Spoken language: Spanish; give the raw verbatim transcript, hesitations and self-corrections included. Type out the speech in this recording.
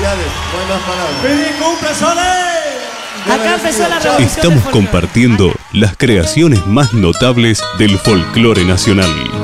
Felicidades, no hay más palabras. ¡Feliz cumple, Sole! Acá empezó la revolución del Estamos folclore. compartiendo las creaciones más notables del folclore nacional.